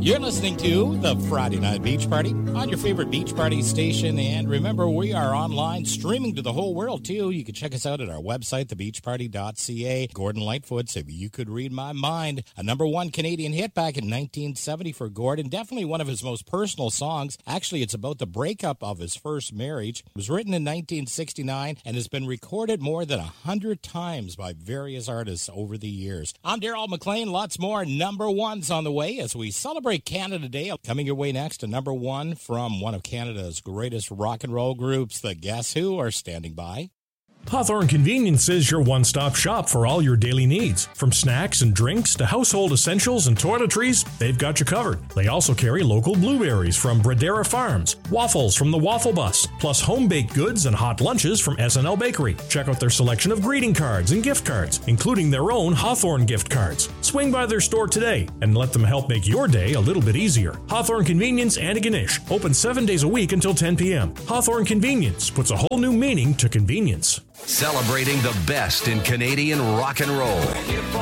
You're listening to the Friday Night Beach Party on your favorite beach party station. And remember, we are online streaming to the whole world, too. You can check us out at our website, thebeachparty.ca. Gordon Lightfoot, If You Could Read My Mind, a number one Canadian hit back in 1970 for Gordon. Definitely one of his most personal songs. Actually, it's about the breakup of his first marriage. It was written in 1969 and has been recorded more than 100 times by various artists over the years. I'm Daryl McLean. Lots more number ones on the way as we celebrate Canada Day. Coming your way next, a number one from one of Canada's greatest rock and roll groups, the Guess Who, are standing by. Hawthorne Convenience is your one-stop shop for all your daily needs. From snacks and drinks to household essentials and toiletries, they've got you covered. They also carry local blueberries from Bradera Farms, waffles from the Waffle Bus, plus home-baked goods and hot lunches from S&L Bakery. Check out their selection of greeting cards and gift cards, including their own Hawthorne gift cards. Swing by their store today and let them help make your day a little bit easier. Hawthorne Convenience, Antigonish, open 7 days a week until 10 p.m. Hawthorne Convenience puts a whole new meaning to convenience. Celebrating the best in Canadian rock and roll.